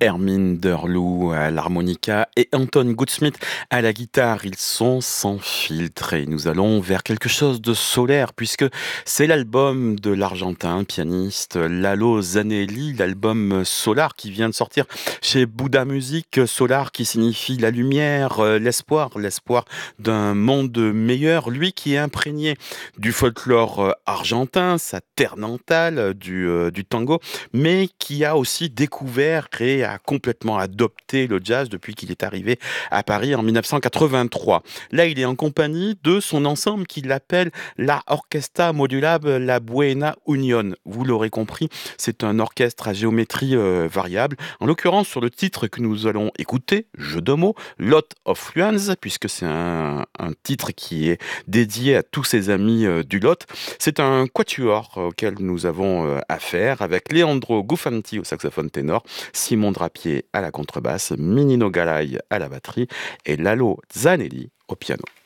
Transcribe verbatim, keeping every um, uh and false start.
Hermine Derlou à l'harmonica et Anton Goodsmith à la guitare. Ils sont sans filtre et nous allons vers quelque chose de solaire puisque c'est l'album de l'Argentin pianiste Lalo Zanelli, l'album Solar qui vient de sortir chez Bouddha Music. Solar qui signifie la lumière, euh, l'espoir, l'espoir d'un monde meilleur. Lui qui est imprégné du folklore euh, argentin, sa terre natale, euh, du, euh, du tango, mais qui a aussi découvert et a complètement adopté le jazz depuis qu'il est arrivé à Paris en mille neuf cent quatre-vingt-trois. Là, il est en compagnie de son ensemble qu'il appelle la Orquesta Modulable La Buena Union. Vous l'aurez compris, c'est un orchestre à géométrie euh, variable. En l'occurrence, sur le titre que nous allons écouter, jeu de mots, Lot of Fluence, puisque c'est un, un titre qui est dédié à tous ses amis euh, du Lot. C'est un quatuor auquel nous avons euh, affaire avec Leandro Gufanti au saxophone ténor, Simon Drapier à la contrebasse, Minino Galay à la batterie et Lalo Zanelli au piano.